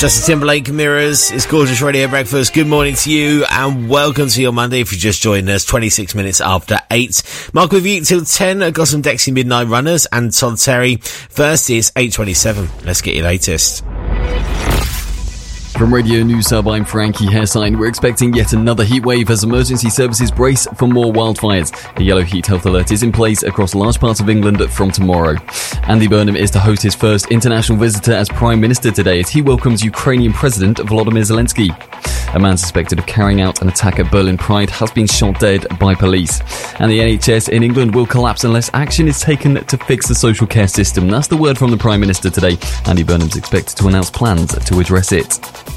Justin Timberlake, Mirrors. It's Gorgeous Radio Breakfast. Good morning to you and welcome to your Monday. If you just joined us, 26 minutes after 8. Mark with you till 10. I've got some Dexy Midnight Runners and Todd Terry. First is 8:27. Let's get your latest. From Radio News Hub, I'm Frankie Hairsign. We're expecting yet another heat wave as emergency services brace for more wildfires. A yellow heat health alert is in place across large parts of England from tomorrow. Andy Burnham is to host his first international visitor as Prime Minister today as he welcomes Ukrainian President Volodymyr Zelensky. A man suspected of carrying out an attack at Berlin Pride has been shot dead by police. And the NHS in England will collapse unless action is taken to fix the social care system. That's the word from the Prime Minister today. Andy Burnham's expected to announce plans to address it.